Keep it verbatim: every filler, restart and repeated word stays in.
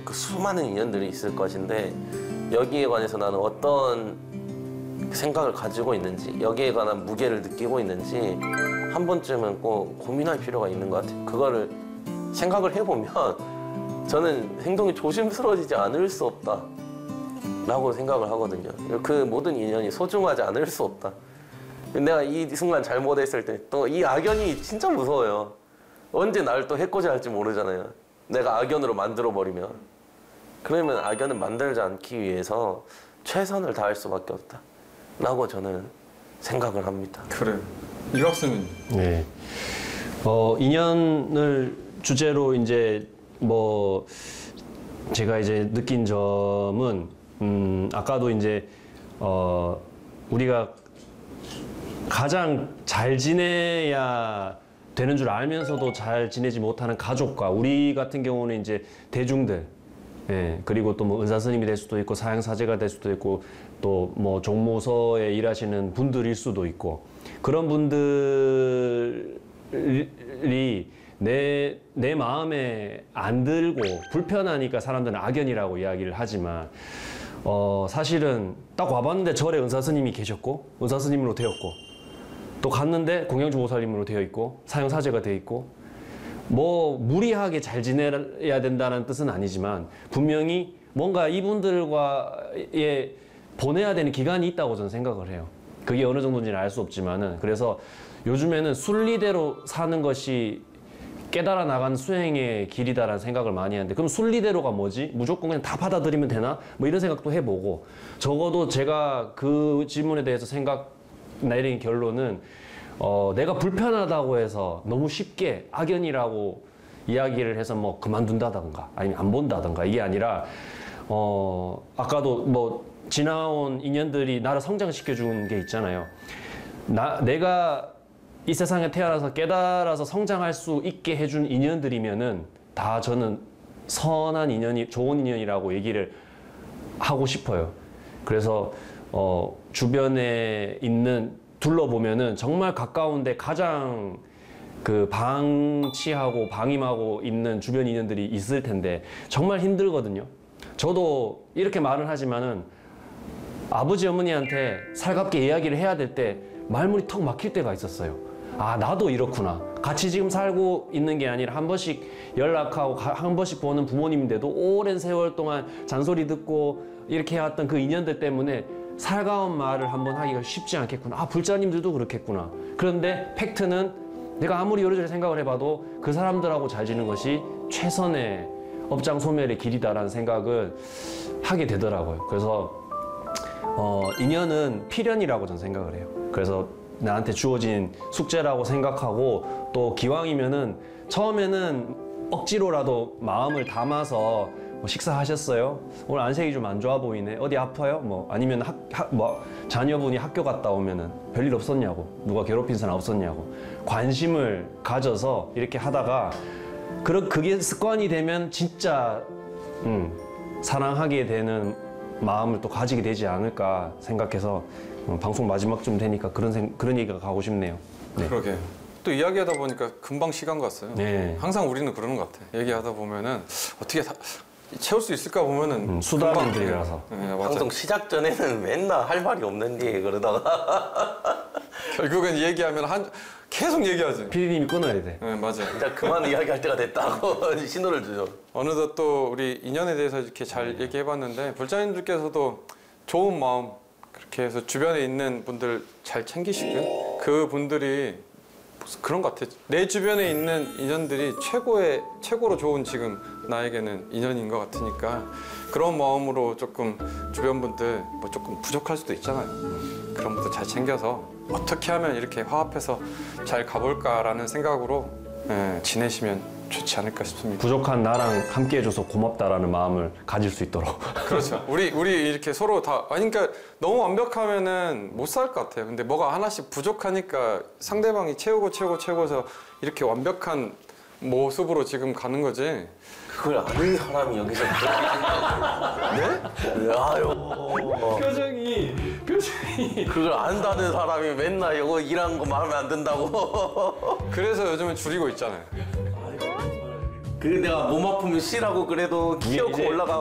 그 수많은 인연들이 있을 것인데 여기에 관해서 나는 어떤 생각을 가지고 있는지, 여기에 관한 무게를 느끼고 있는지 한 번쯤은 꼭 고민할 필요가 있는 것 같아요. 그거를 생각을 해보면 저는 행동이 조심스러워지지 않을 수 없다 라고 생각을 하거든요. 그 모든 인연이 소중하지 않을 수 없다. 내가 이 순간 잘못했을 때 또 이 악연이 진짜 무서워요. 언제 날 또 해코지 할지 모르잖아요. 내가 악연으로 만들어버리면. 그러면 악연을 만들지 않기 위해서 최선을 다할 수밖에 없다 라고 저는 생각을 합니다. 그래요. 이 학생은? 네. 어, 인연을 주제로 이제 뭐 제가 이제 느낀 점은 음, 아까도 이제 어, 우리가 가장 잘 지내야 되는 줄 알면서도 잘 지내지 못하는 가족과 우리 같은 경우는 이제 대중들, 예, 그리고 또 뭐 의사 선생님이 될 수도 있고 사형사제가 될 수도 있고 또 뭐 종모서에 일하시는 분들일 수도 있고 그런 분들이 내, 내 마음에 안 들고 불편하니까 사람들은 악연이라고 이야기를 하지만 어, 사실은 딱 와봤는데 절에 의사 스님이 계셨고 의사 스님으로 되었고 또 갔는데 공양주 보살님으로 되어 있고 사형사제가 되어 있고 뭐 무리하게 잘 지내야 된다는 뜻은 아니지만 분명히 뭔가 이분들과의 보내야 되는 기간이 있다고 저는 생각을 해요. 그게 어느 정도인지는 알 수 없지만은 그래서 요즘에는 순리대로 사는 것이 깨달아 나가는 수행의 길이다라는 생각을 많이 하는데 그럼 순리대로가 뭐지? 무조건 그냥 다 받아들이면 되나? 뭐 이런 생각도 해보고 적어도 제가 그 질문에 대해서 생각 내린 결론은 어, 내가 불편하다고 해서 너무 쉽게 악연이라고 이야기를 해서 뭐 그만둔다던가 아니면 안 본다던가 이게 아니라 어, 아까도 뭐 지나온 인연들이 나를 성장시켜 준 게 있잖아요. 나, 내가 이 세상에 태어나서 깨달아서 성장할 수 있게 해준 인연들이면은 다 저는 선한 인연이, 좋은 인연이라고 얘기를 하고 싶어요. 그래서 어, 주변에 있는 둘러보면은 정말 가까운데 가장 그 방치하고 방임하고 있는 주변 인연들이 있을 텐데 정말 힘들거든요. 저도 이렇게 말은 하지만은 아버지 어머니한테 살갑게 이야기를 해야 될 때 말문이 턱 막힐 때가 있었어요. 아, 나도 이렇구나. 같이 지금 살고 있는 게 아니라 한 번씩 연락하고 한 번씩 보는 부모님인데도 오랜 세월 동안 잔소리 듣고 이렇게 해왔던 그 인연들 때문에 살가운 말을 한번 하기가 쉽지 않겠구나. 아, 불자님들도 그렇겠구나. 그런데 팩트는 내가 아무리 여러저러 생각을 해봐도 그 사람들하고 잘 지는 것이 최선의 업장 소멸의 길이다라는 생각을 하게 되더라고요. 그래서 어, 인연은 필연이라고 저는 생각을 해요. 그래서 나한테 주어진 숙제라고 생각하고 또 기왕이면은 처음에는 억지로라도 마음을 담아서 뭐 식사하셨어요? 오늘 안색이 좀 안 좋아 보이네. 어디 아파요? 뭐 아니면 학, 학, 뭐 자녀분이 학교 갔다 오면은 별일 없었냐고, 누가 괴롭힌 사람 없었냐고 관심을 가져서 이렇게 하다가 그런 그게 습관이 되면 진짜 음, 사랑하게 되는 마음을 또 가지게 되지 않을까 생각해서 음, 방송 마지막쯤 되니까 그런 생, 그런 얘기가 가고 싶네요. 네. 그러게. 또 이야기하다 보니까 금방 시간 갔어요. 네. 항상 우리는 그러는 것 같아. 얘기하다 보면은 어떻게 다 채울 수 있을까 보면은 음, 수다분들이라서. 네, 맞아. 방송 시작 전에는 맨날 할 말이 없는데 그러다가 결국엔 얘기하면 한 계속 얘기하지. 피디님이 끊어야 돼. 네, 맞아. 진짜 그만 이야기할 때가 됐다고 신호를 주죠. 어느덧 또 우리 인연에 대해서 이렇게 잘 얘기해봤는데 불자님들께서도 좋은 마음 그렇게 해서 주변에 있는 분들 잘 챙기시고요. 그 분들이 그런 것 같아. 내 주변에 있는 인연들이 최고의 최고로 좋은 지금 나에게는 인연인 것 같으니까 그런 마음으로 조금 주변 분들 뭐 조금 부족할 수도 있잖아요. 그런 분들 잘 챙겨서 어떻게 하면 이렇게 화합해서 잘 가볼까라는 생각으로 예, 지내시면 좋지 않을까 싶습니다. 부족한 나랑 함께 해줘서 고맙다라는 마음을 가질 수 있도록. 그렇죠. 우리 우리 이렇게 서로 다 아니 그러니까 너무 완벽하면은 못 살 것 같아요. 근데 뭐가 하나씩 부족하니까 상대방이 채우고 채우고 채워서 이렇게 완벽한 모습으로 지금 가는 거지. 그걸 아는 사람이 여기서 네? 아유. 표정이 표정이. 그걸 안다는 사람이 맨날 이거 일하는 거 마음에 안 든다고. 그래서 요즘은 줄이고 있잖아요. 그 내가 몸 아프면 쉬라고 그래도 키워고 이제 올라가